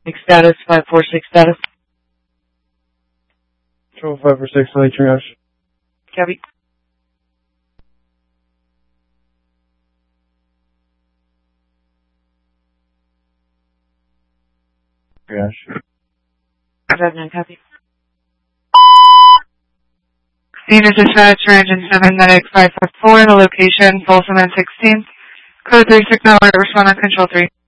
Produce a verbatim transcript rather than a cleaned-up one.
Status, five four six status. Control five four six, light triage. Copy. Triage. five nine, copy. Senior Dispatch, Engine seven Medic five five four, the location, Folsom and sixteenth. Code three six nine, respond on Control three.